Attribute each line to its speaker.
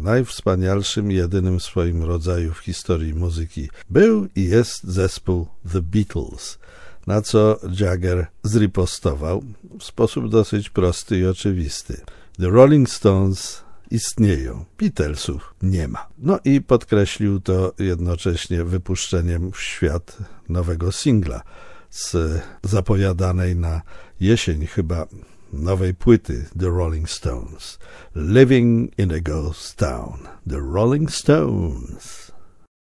Speaker 1: najwspanialszym, jedynym w swoim rodzaju w historii muzyki był i jest zespół The Beatles, na co Jagger zripostował w sposób dosyć prosty i oczywisty. The Rolling Stones istnieją, Beatlesów nie ma. No i podkreślił to jednocześnie wypuszczeniem w świat nowego singla z zapowiadanej na jesień chyba nowej płyty The Rolling Stones. Living in a Ghost Town. The Rolling Stones.